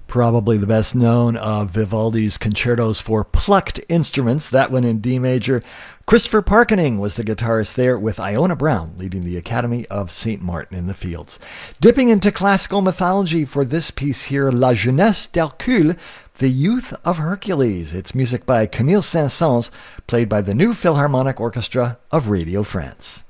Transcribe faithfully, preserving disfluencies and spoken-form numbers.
Probably the best known of Vivaldi's concertos for plucked instruments, that one in D major. Christopher Parkening was the guitarist there, with Iona Brown leading the Academy of Saint Martin in the Fields. Dipping into classical mythology for this piece here, La Jeunesse d'Hercule, The Youth of Hercules. It's music by Camille Saint-Saëns, played by the New Philharmonic Orchestra of Radio France.